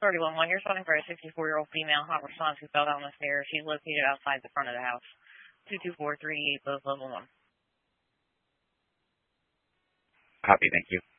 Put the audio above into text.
31-1, you're spotting for a 64-year-old female hot response who fell down the stairs. She's located outside the front of the house. 22438, both level 1. Copy, thank you.